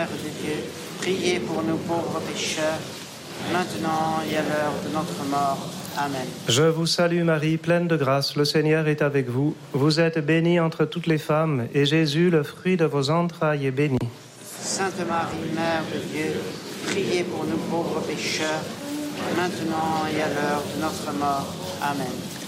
Mère de Dieu, priez pour nous pauvres pécheurs, maintenant et à l'heure de notre mort. Amen. Je vous salue Marie, pleine de grâce, le Seigneur est avec vous. Vous êtes bénie entre toutes les femmes, et Jésus, le fruit de vos entrailles, est béni. Sainte Marie, Mère de Dieu, priez pour nous pauvres pécheurs, maintenant et à l'heure de notre mort. Amen.